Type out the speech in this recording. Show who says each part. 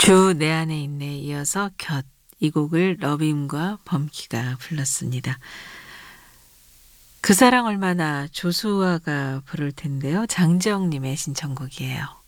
Speaker 1: 주 내 안에 있네 이어서 곁 이 곡을 러빔과 범키가 불렀습니다. 그 사랑 얼마나 조수아가 부를 텐데요. 장지영 님의 신청곡이에요.